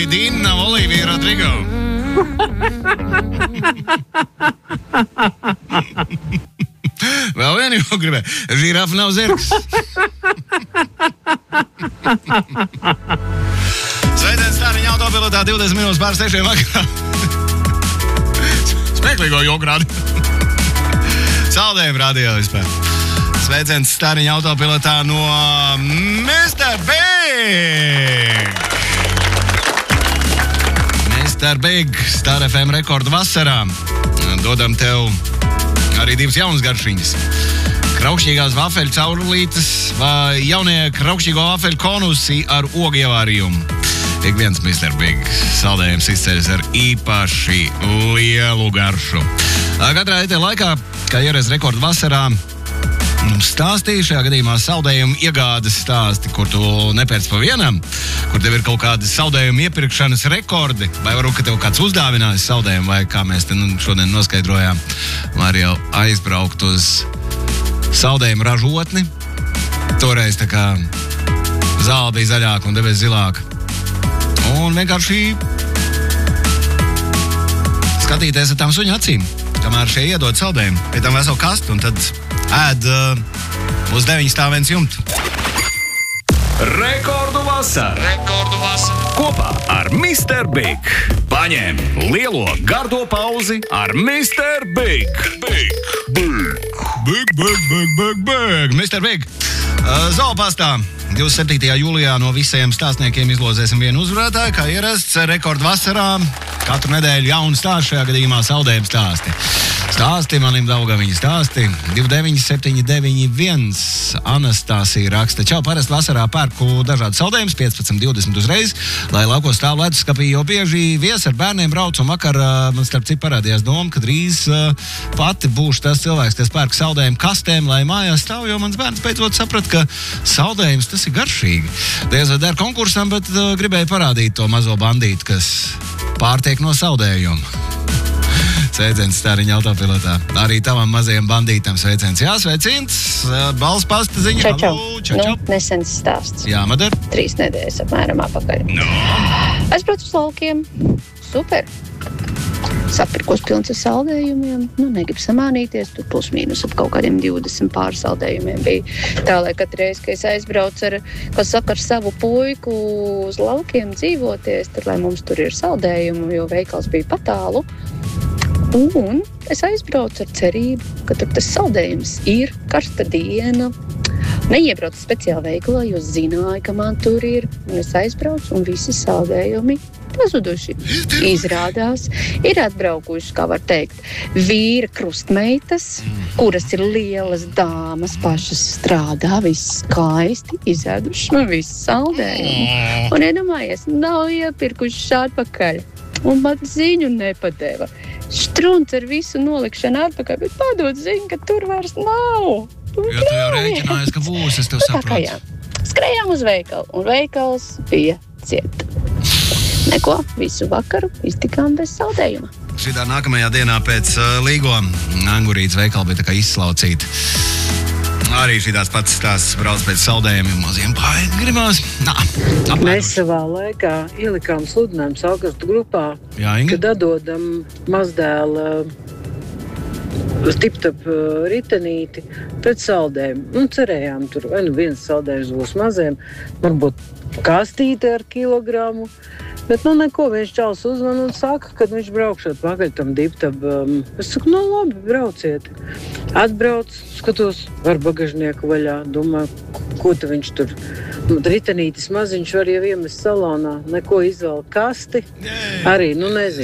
Dean nav Olivija Rodrigo. Vēl vienu jau gribēju. Žirafa nav zirgs. Sveiciens Stāriņa autopilotā 20 minūtes pār 6 vakarā. Smieklīgo joku rādi. Saldējumu radio vispār. Sveiciens Stāriņa autopilotā no Mr. Big! Mr. Big, Star FM rekordu vasarā. Dodam tev arī 2 jaunas garšiņas. Kraukšķīgās vafeļu caurulītes vai jaunie kraukšķīgo vafeļu konusi ar ogu ievārījumu. Ik viens Mr. Big saldējums izceļas ar īpaši lielu garšu. Katrā laikā, kā iereiz rekordu vasarā, mums stāstīja šajā gadījumā saldējumu iegādes stāsti, kur tu nepērc pa vienam, kur tev ir kaut kādi saldējumu iepirkšanas rekordi, vai varbūt, ka tev kāds uzdāvinājis saldējumu, vai kā mēs te šodien noskaidrojām, var jau aizbraukt uz saldējumu ražotni. Toreiz tā kā zāle bija zaļāka un debes zilāka. Un vienkārši skatīties ar tām suņu acīm, kamēr šie iedod saldējumu, pie tam veselu kastu, un tad ēd uz 9 stāvēns jumtu. Rekordu vasara kopā ar Mr. Big. Paņem lielo gardo pauzi ar Mr. Big. Big. Mr. Big. Zoopastā 27. jūlijā no visiem stāstniekiem izlozēsim vienu uzvarētāju, kā ierasts rekordu vasarā. Katru nedēļu jaunu stāstu, šajā gadījumā saldējumu stāsti. Stāsti manim Daugaviņa stāsti. 29791 Anastāsija raksta. Čau, parasti vasarā pērku dažādu saldējumus, 15-20 uzreiz, lai laukos stāv leduskapī, jo bieži viesi ar bērniem brauc, un vakar man starp citu parādījās doma, ka drīz pati būšu tas cilvēks, kas pērk saldējumu kastēm, lai mājās stāv, jo mans bērns beidzot saprat, ka saldējums tas ir garšīgi. Diez vai der konkursam, bet gribēju parādīt to mazo bandītu, kas pārtiek no saldējuma. Sveiciens Stāriņa autopilotā. Arī tavam mazajam bandītam sveiciens. Jā, sveiciens. Balss pasta ziņa. Čau. Nu, nesens stāsts. Jā, Madara. 3 nedēļas apmēram apakaļ. No. Aizbraucu uz laukiem. Super. Sapirkos pilns ar saldējumiem. Nu, negribu samānīties. Tur plus mīnus ap kaut kādiem 20 pār saldējumiem bija. Tā, lai katru reizi, kad es aizbraucu ar savu puiku uz laukiem dzīvoties, tad, lai mums tur ir saldējumu, jo veikals bija patālu. Un es aizbraucu ar cerību, ka tur tas saldējums ir karsta diena. Neiebraucu speciāli veikalā, jo zināju, ka man tur ir. Un es aizbraucu un visi saldējumi pazuduši. Izrādās, ir atbraukuši, kā var teikt, vīra krustmeitas, kuras ir lielas dāmas, pašas strādā, viss skaisti, izēduši man visu saldējumu. Un iedomājies, nav iepirkuši atpakaļ. Un man ziņu nepadeva. Strunts ar visu nolikšanu atpakaļ, bet padod ziņu, ka tur vairs nav. Jo tu jau rēķinājies, ka būs, es tev saprotu. Skrējām uz veikalu, un veikals bija ciet. Neko, visu vakaru iztikām bez saldējuma. Šitā nākamajā dienā pēc līgo angurītes veikala bija tā kā izslaucīta. Arī šitās pats stāsts brauc pēc saldējumiem, maziem pārējiem gribās. Mēs savā laikā ielikām sludinājumus augustu grupā, Jā, Inga? kad atdodam mazdēla tip-top ritenīti pret saldējumu. Un cerējām tur, vai nu viens saldējums būs maziem, varbūt kastīte ar kilogramu. Bet neko, viņš čals uzman un saka, kad viņš braukšot pakaļ tam diptab. Es saku, labi, brauciet. Atbrauc, skatos, ar bagažnieku vaļā. Domāju, ko tu viņš tur? Ritenītis maziņš var jau iemest salonā. Neko izvēl kasti. Arī, nezinu.